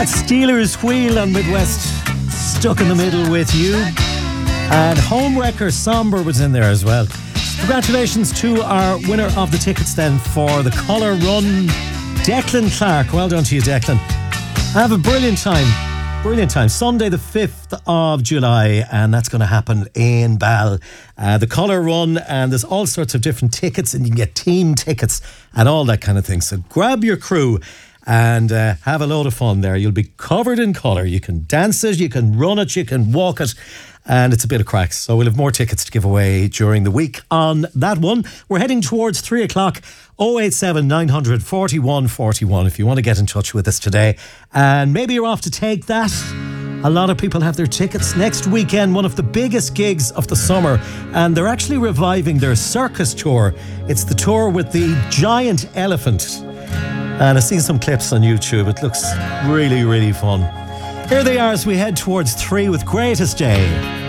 That's Steelers Wheel on Midwest, stuck in the middle with you. And Homewrecker Somber was in there as well. Congratulations to our winner of the tickets then for the Colour Run, Declan Clark. Well done to you, Declan. Have a brilliant time. Brilliant time. Sunday the 5th of July, and that's going to happen in Bal. The Colour Run, and there's all sorts of different tickets, and you can get team tickets and all that kind of thing. So grab your crew and have a load of fun there. You'll be covered in colour. You can dance it, you can run it, you can walk it, and it's a bit of crack. So we'll have more tickets to give away during the week on that one. We're heading towards 3 o'clock. 087 900 41 41 if you want to get in touch with us today. And maybe you're off to take that. A lot of people have their tickets next weekend, one of the biggest gigs of the summer, and they're actually reviving their circus tour. It's the tour with the giant elephant, and I've seen some clips on YouTube. It looks really, really fun. Here they are as we head towards 3 with Greatest Day.